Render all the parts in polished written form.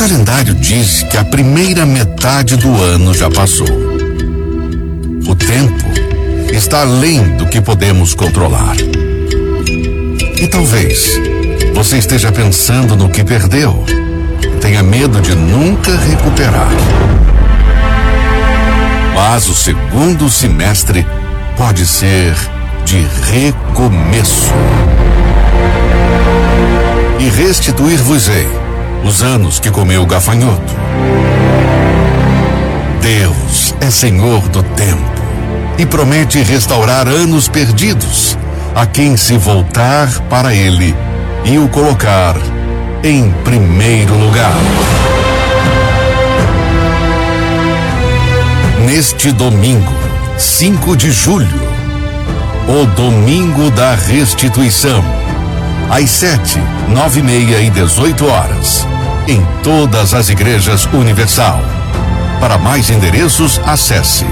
calendário diz que a primeira metade do ano já passou. O tempo está além do que podemos controlar. E talvez você esteja pensando no que perdeu. Tenha medo de nunca recuperar. Mas o segundo semestre pode ser de recomeço. E restituir-vos-ei os anos que comeu o gafanhoto. Deus é Senhor do tempo e promete restaurar anos perdidos a quem se voltar para Ele e o colocar em primeiro lugar. Neste domingo, 5 de julho, o Domingo da Restituição, às 7, 9h30 e 18 horas, em todas as igrejas Universal. Para mais endereços, acesse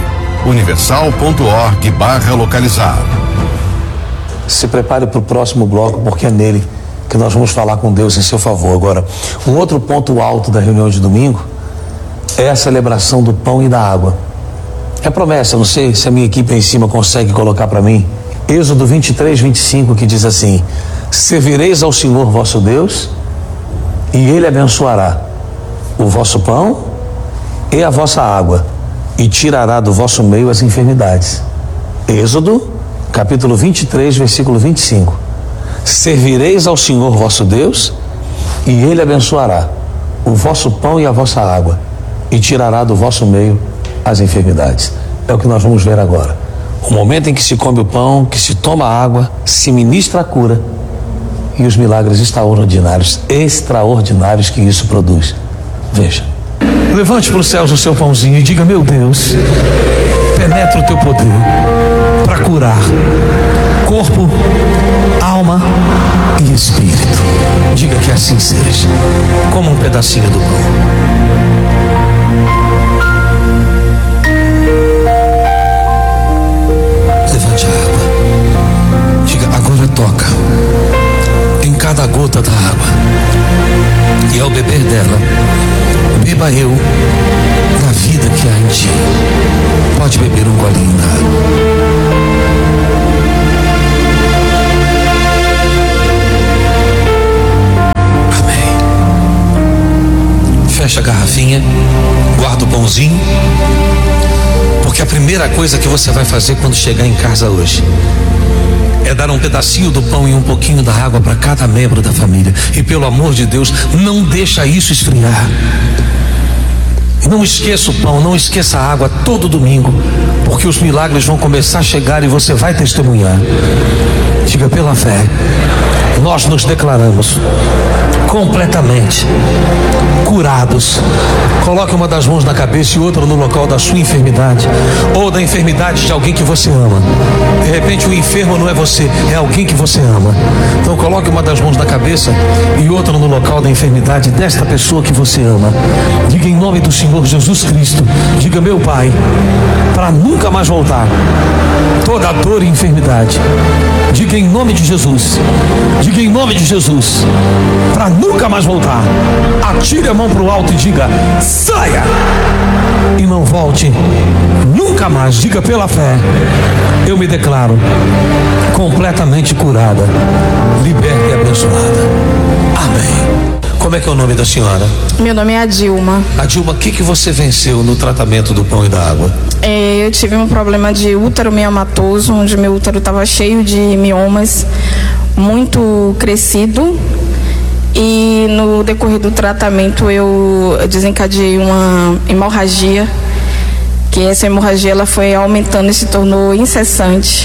universal.org/localizar. Se prepare para o próximo bloco, porque é nele que nós vamos falar com Deus em seu favor. Agora, um outro ponto alto da reunião de domingo é a celebração do pão e da água. É promessa, não sei se a minha equipe aí em cima consegue colocar para mim. Êxodo 23:25, que diz assim: servireis ao Senhor vosso Deus, e Ele abençoará o vosso pão e a vossa água, e tirará do vosso meio as enfermidades. Êxodo, capítulo 23, versículo 25. Servireis ao Senhor vosso Deus, e Ele abençoará o vosso pão e a vossa água, e tirará do vosso meio as enfermidades. É o que nós vamos ver agora. O momento em que se come o pão, que se toma a água, se ministra a cura e os milagres extraordinários que isso produz. Veja. Levante para os céus o seu pãozinho e diga: meu Deus, penetra o teu poder para curar corpo, alma e espírito. Diga que assim seja. Como um pedacinho do pão. Levante a água. Diga: agora toca em cada gota da água, e ao beber dela, beba eu da vida que há em ti. Pode beber um golinho da água. Amém. Fecha a garrafinha, guarda o pãozinho, porque a primeira coisa que você vai fazer quando chegar em casa hoje é dar um pedacinho do pão e um pouquinho da água para cada membro da família. E pelo amor de Deus, não deixa isso esfriar. Não esqueça o pão, não esqueça a água todo domingo, porque os milagres vão começar a chegar e você vai testemunhar. Diga: pela fé, nós nos declaramos completamente curados. Coloque uma das mãos na cabeça e outra no local da sua enfermidade, ou da enfermidade de alguém que você ama. De repente o enfermo não é você, é alguém que você ama. Então coloque uma das mãos na cabeça e outra no local da enfermidade desta pessoa que você ama. Diga em nome do Senhor Jesus Cristo. Diga: meu Pai, para nunca mais voltar toda dor e enfermidade. Diga em nome de Jesus. Diga em nome de Jesus, para nunca mais voltar. Atire a mão para o alto e diga: saia! E não volte nunca mais. Diga: pela fé, eu me declaro completamente curada, liberta e abençoada. Amém. Como é que é o nome da senhora? Meu nome é Adilma. Adilma, o que você venceu no tratamento do pão e da água? Eu tive um problema de útero miomatoso, onde meu útero estava cheio de miomas, muito crescido. E no decorrer do tratamento eu desencadeei uma hemorragia, que essa hemorragia ela foi aumentando e se tornou incessante.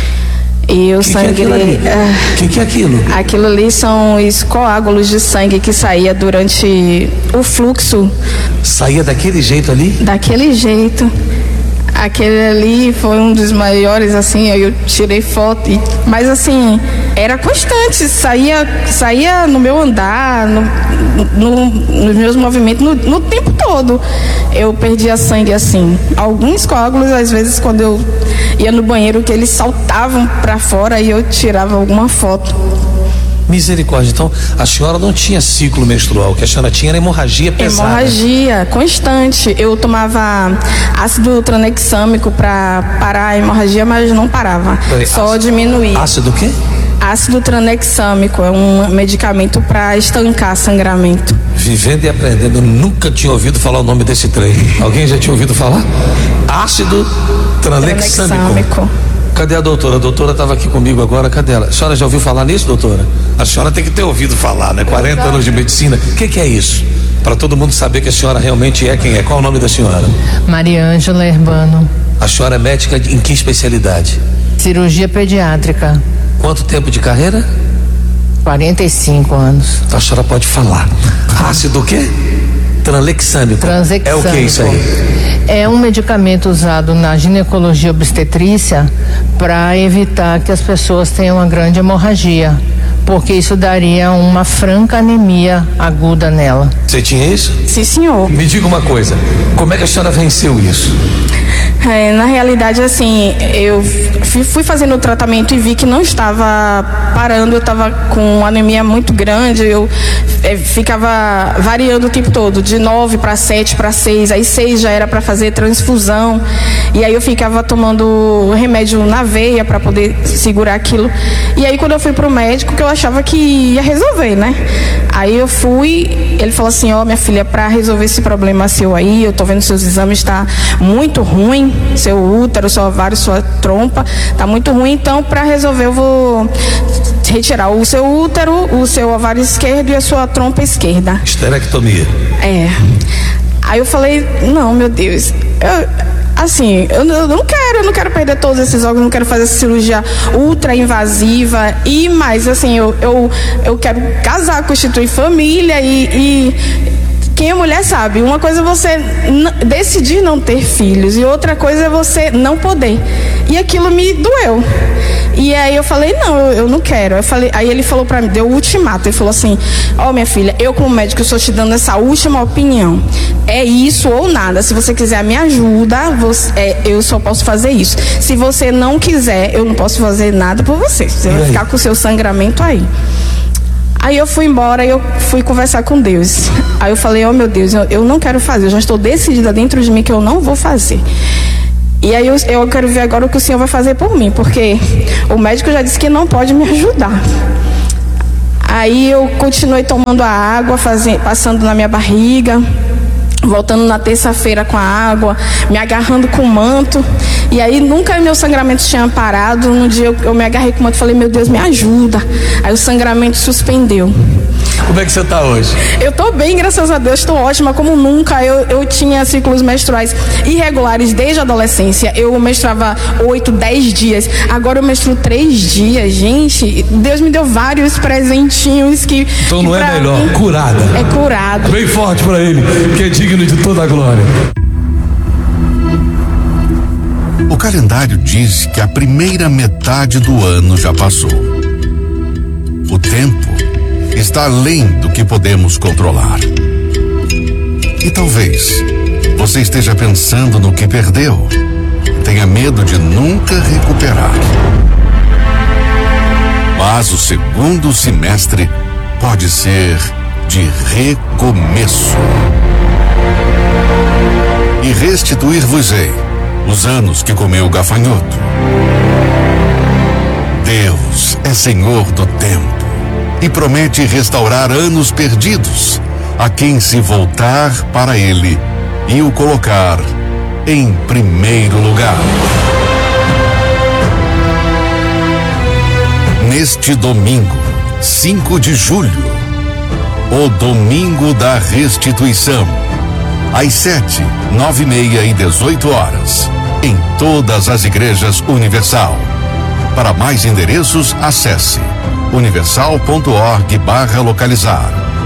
E o sangue. Que é aquilo? Aquilo ali são os coágulos de sangue que saía durante o fluxo. Saía daquele jeito ali? Daquele jeito. Aquele ali foi um dos maiores, assim, eu tirei foto, mas assim, era constante, saía no meu andar, nos meus movimentos, no tempo todo. Eu perdia sangue assim. Alguns coágulos, às vezes, quando eu ia no banheiro, que eles saltavam para fora e eu tirava alguma foto. Misericórdia. Então, a senhora não tinha ciclo menstrual, o que a senhora tinha era hemorragia pesada. Hemorragia constante. Eu tomava ácido tranexâmico para parar a hemorragia, mas não parava. Só diminuía. Ácido o quê? Ácido tranexâmico é um medicamento para estancar sangramento. Vivendo e aprendendo, eu nunca tinha ouvido falar o nome desse trem. Alguém já tinha ouvido falar? Ácido tranexâmico. Cadê a doutora? A doutora estava aqui comigo agora, cadê ela? A senhora já ouviu falar nisso, doutora? A senhora tem que ter ouvido falar, né? 40 anos de medicina. O que é isso? Para todo mundo saber que a senhora realmente é quem é. Qual o nome da senhora? Maria Ângela Herbano. A senhora é médica em que especialidade? Cirurgia pediátrica. Quanto tempo de carreira? 45 anos. Então a senhora pode falar. Ácido o quê? Tranexâmico. É o que isso aí? É um medicamento usado na ginecologia obstetrícia para evitar que as pessoas tenham uma grande hemorragia, porque isso daria uma franca anemia aguda nela. Você tinha isso? Sim, senhor. Me diga uma coisa, como é que a senhora venceu isso? Na realidade, assim, eu fui fazendo o tratamento e vi que não estava parando, eu estava com anemia muito grande, eu ficava variando o tempo todo, de 9 para 7 para 6, aí 6 já era para fazer transfusão, e aí eu ficava tomando remédio na veia para poder segurar aquilo, e aí quando eu fui pro médico, que eu achava que ia resolver, né? Aí eu fui, ele falou assim, minha filha, para resolver esse problema seu aí, eu tô vendo seus exames, tá muito ruim, seu útero, seu ovário, sua trompa, tá muito ruim, então para resolver eu vou retirar o seu útero, o seu ovário esquerdo e a sua trompa esquerda. Esterectomia. Aí eu falei, não, meu Deus, eu não quero perder todos esses órgãos, não quero fazer essa cirurgia ultra invasiva e mais, assim, eu quero casar, constituir família e quem é mulher sabe, uma coisa é você decidir não ter filhos e outra coisa é você não poder. E aquilo me doeu. E aí eu falei, não, eu não quero. Aí ele falou pra mim, deu o ultimato. Ele falou assim, minha filha, eu como médico estou te dando essa última opinião. É isso ou nada. Se você quiser me ajuda, eu só posso fazer isso. Se você não quiser, eu não posso fazer nada por você. Você vai ficar com o seu sangramento aí. Aí eu fui embora e eu fui conversar com Deus. Aí eu falei, meu Deus, eu não quero fazer, eu já estou decidida dentro de mim que eu não vou fazer. E aí eu quero ver agora o que o Senhor vai fazer por mim, porque o médico já disse que não pode me ajudar. Aí eu continuei tomando a água, passando na minha barriga, voltando na terça-feira com a água, me agarrando com o manto. E aí nunca meu sangramento tinha parado. No dia eu me agarrei com o manto e falei, meu Deus, me ajuda. Aí o sangramento suspendeu. Como é que você está hoje? Eu estou bem, graças a Deus, estou ótima como nunca. Eu tinha ciclos menstruais irregulares desde a adolescência. Eu menstruava 8, 10 dias. Agora eu menstruo 3 dias. Gente, Deus me deu vários presentinhos que... Então não é melhor, curada. É curada. Bem forte para ele, que é digno de toda a glória. O calendário diz que a primeira metade do ano já passou. O tempo está além do que podemos controlar. E talvez você esteja pensando no que perdeu, tenha medo de nunca recuperar. Mas o segundo semestre pode ser de recomeço. E restituir-vos-ei os anos que comeu o gafanhoto. Deus é Senhor do tempo e promete restaurar anos perdidos a quem se voltar para Ele e o colocar em primeiro lugar. Neste domingo, 5 de julho, o Domingo da Restituição, às 7, 9h30 e 18 horas, em todas as igrejas Universal. Para mais endereços, acesse universal.org/localizar